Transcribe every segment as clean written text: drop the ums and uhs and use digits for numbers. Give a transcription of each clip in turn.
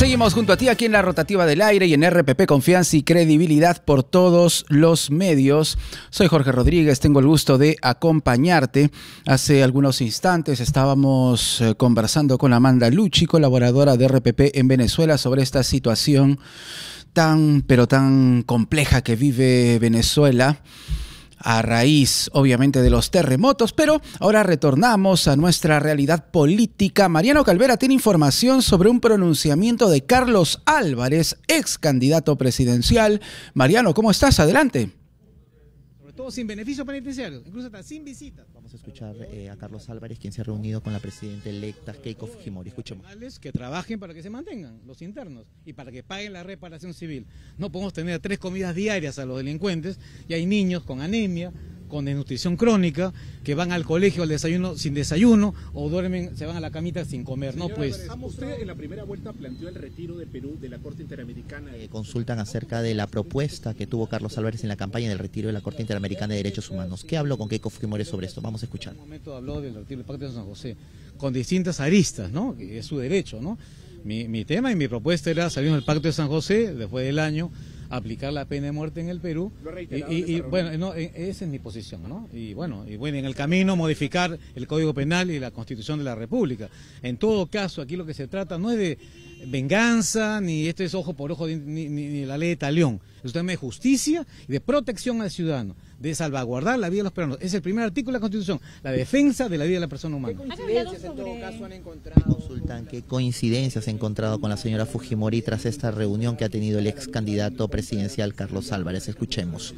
Seguimos junto a ti aquí en la rotativa del aire y en RPP, confianza y credibilidad por todos los medios. Soy Jorge Rodríguez, tengo el gusto de acompañarte. Hace algunos instantes estábamos conversando con Amanda Lucci, colaboradora de RPP en Venezuela, sobre esta situación tan compleja que vive Venezuela a raíz, obviamente, de los terremotos, pero ahora retornamos a nuestra realidad política. Mariano Calvera tiene información sobre un pronunciamiento de Carlos Álvarez, ex candidato presidencial. Mariano, ¿cómo estás? Adelante. Sobre todo sin beneficio penitenciario, incluso hasta sin visitas. Vamos a escuchar a Carlos Álvarez, quien se ha reunido con la presidenta electa Keiko Fujimori. Escuchemos. Que trabajen para que se mantengan los internos y para que paguen la reparación civil. No podemos tener 3 comidas diarias a los delincuentes y hay niños con anemia, con desnutrición crónica, que van al colegio al desayuno sin desayuno o duermen, se van a la camita sin comer. Señora, no, pues. Usted en la primera vuelta planteó el retiro de Perú de la Corte Interamericana. Consultan acerca de la propuesta que tuvo Carlos Álvarez en la campaña del retiro de la Corte Interamericana de Derechos Humanos. ¿Qué habló con Keiko Fujimori sobre esto? Vamos a escuchar. En un momento habló del retiro del Pacto de San José, con distintas aristas, ¿no? Que es su derecho, ¿no? Mi tema y mi propuesta era salir del Pacto de San José después del año, aplicar la pena de muerte en el Perú. Y bueno, no, esa es mi posición, ¿no? Y bueno, en el camino modificar el Código Penal y la Constitución de la República. En todo caso, aquí lo que se trata no es de venganza, ni esto es ojo por ojo, ni la ley de talión. Es un tema de justicia y de protección al ciudadano, de salvaguardar la vida de los peruanos. Es el primer artículo de la Constitución, la defensa de la vida de la persona humana. ¿Qué coincidencias en todo caso han encontrado? Consultan qué coincidencias ha encontrado con la señora Fujimori tras esta reunión que ha tenido el ex candidato presidencial Carlos Álvarez. Escuchemos.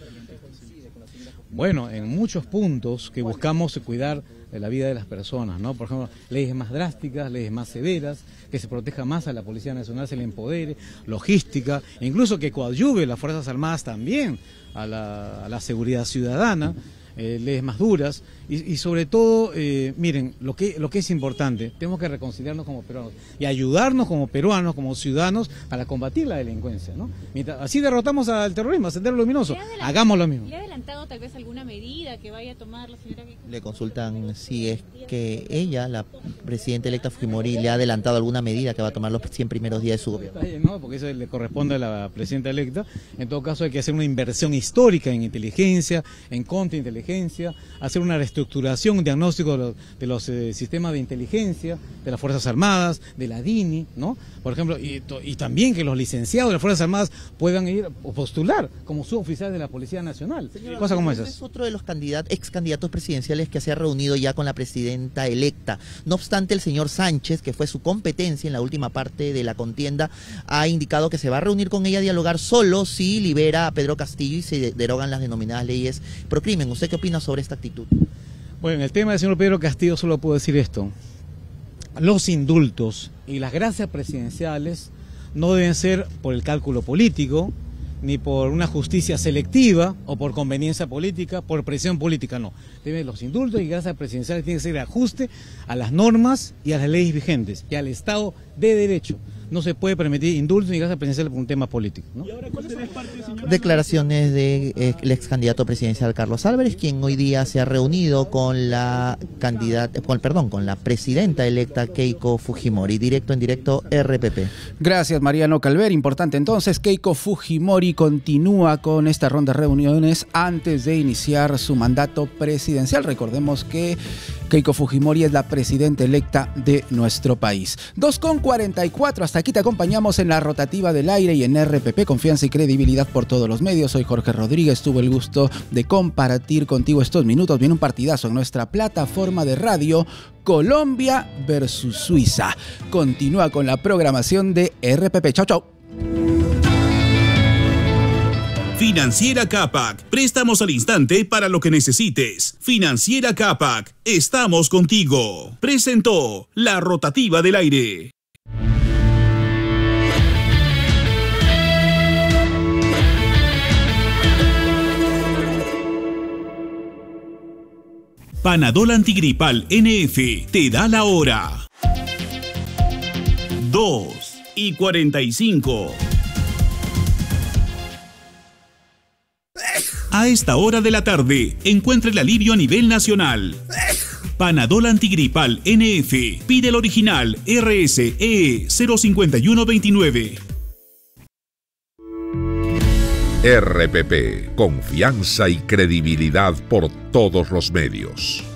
Bueno, en muchos puntos que buscamos cuidar de la vida de las personas, ¿no? Por ejemplo, leyes más drásticas, leyes más severas, que se proteja más a la Policía Nacional, se le empodere, logística, e incluso que coadyuve las Fuerzas Armadas también a la seguridad ciudadana, leyes más duras y sobre todo, miren, lo que es importante, tenemos que reconciliarnos como peruanos y ayudarnos como peruanos, como ciudadanos, para combatir la delincuencia, ¿no? Así derrotamos al terrorismo, al Sendero Luminoso, hagamos lo mismo. ¿Le ha adelantado tal vez alguna medida que vaya a tomar la señora? Le consultan si es que ella, la presidenta electa Fujimori, le ha adelantado alguna medida que va a tomar los 100 primeros días de su gobierno. No, porque eso le corresponde a la presidenta electa. En todo caso hay que hacer una inversión histórica en inteligencia, en contrainteligencia, hacer una reestructuración, un diagnóstico de los sistemas de inteligencia, de las Fuerzas Armadas, de la DINI, ¿no? Por ejemplo, y también que los licenciados de las Fuerzas Armadas puedan ir o postular como suboficiales de la Policía Nacional. Cosas como esas. Es otro de los ex candidatos presidenciales que se ha reunido ya con la presidenta electa. No obstante, el señor Sánchez, que fue su competencia en la última parte de la contienda, ha indicado que se va a reunir con ella a dialogar solo si libera a Pedro Castillo y se derogan las denominadas leyes procrimen. ¿Usted qué opina sobre esta actitud? Bueno, en el tema del señor Pedro Castillo solo puedo decir esto. Los indultos y las gracias presidenciales no deben ser por el cálculo político, ni por una justicia selectiva o por conveniencia política, por presión política, no. Los indultos y gracias presidenciales tienen que ser ajuste a las normas y a las leyes vigentes y al Estado de Derecho. No se puede permitir indultos ni gracias presidenciales por un tema político, ¿no? ¿Y ahora cuál es parte, señora? Declaraciones del ex candidato presidencial Carlos Álvarez, quien hoy día se ha reunido con la presidenta electa Keiko Fujimori. Directo en directo, RPP. Gracias, Mariano Calvera. Importante entonces, Keiko Fujimori continúa con esta ronda de reuniones antes de iniciar su mandato presidencial. Recordemos que Keiko Fujimori es la presidenta electa de nuestro país. 2:44, hasta aquí te acompañamos en la rotativa del aire y en RPP, confianza y credibilidad por todos los medios. Soy Jorge Rodríguez, tuve el gusto de compartir contigo estos minutos. Viene un partidazo en nuestra plataforma de radio, Colombia versus Suiza. Continúa con la programación de RPP. Chau, chau. Financiera Capac, préstamos al instante para lo que necesites. Financiera Capac, estamos contigo. Presentó la rotativa del aire. Panadol Antigripal NF te da la hora. 2:45. A esta hora de la tarde, encuentra el alivio a nivel nacional. Panadol antigripal NF. Pide el original RSE 05129. RPP, confianza y credibilidad por todos los medios.